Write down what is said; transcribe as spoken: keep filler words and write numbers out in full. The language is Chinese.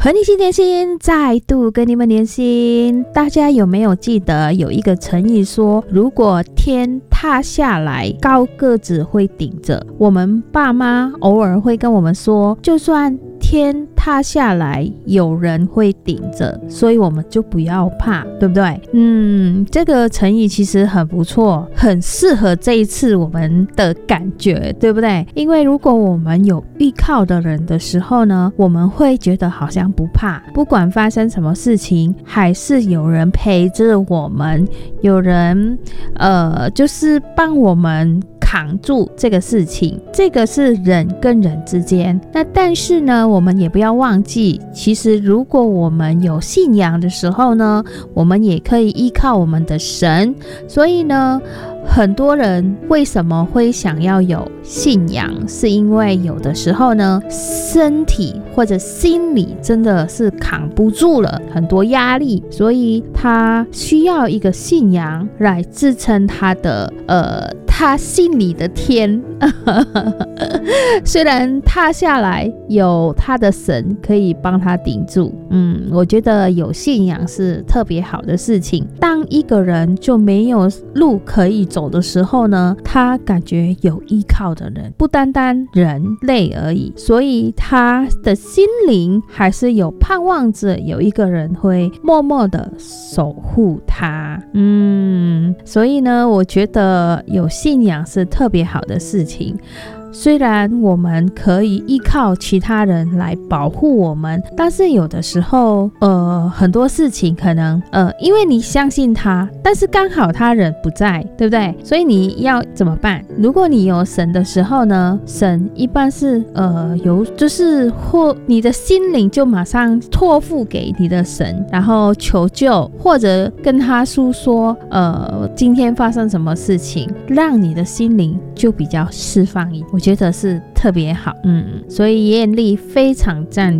和你心连心，再度跟你们连心。大家有没有记得有一个成语说，如果天塌下来，高个子会顶着？我们爸妈偶尔会跟我们说，就算天塌下来，有人会顶着，所以我们就不要怕，对不对？嗯，这个成语其实很不错，很适合这一次我们的感觉，对不对？因为如果我们有依靠的人的时候呢，我们会觉得好像不怕，不管发生什么事情，还是有人陪着我们，有人呃，就是帮我们扛住这个事情，这个是人跟人之间。那但是呢，我们也不要忘记，其实如果我们有信仰的时候呢，我们也可以依靠我们的神。所以呢，很多人为什么会想要有信仰，是因为有的时候呢，身体或者心理真的是扛不住了，很多压力，所以他需要一个信仰来支撑他的呃他心里的天。虽然塌下来有他的神可以帮他顶住，嗯，我觉得有信仰是特别好的事情。当一个人就没有路可以走的时候呢，他感觉有依靠的人，不单单人类而已，所以他的心灵还是有盼望着有一个人会默默的守护他。嗯，所以呢，我觉得有信仰是特别好的事情。虽然我们可以依靠其他人来保护我们，但是有的时候呃，很多事情可能呃，因为你相信他，但是刚好他人不在，对不对？所以你要怎么办？如果你有神的时候呢，神一般是呃有就是或你的心灵就马上托付给你的神，然后求救，或者跟他诉说呃今天发生什么事情，让你的心灵就比较释放一点。我觉得是特别好，嗯，所以艳丽非常赞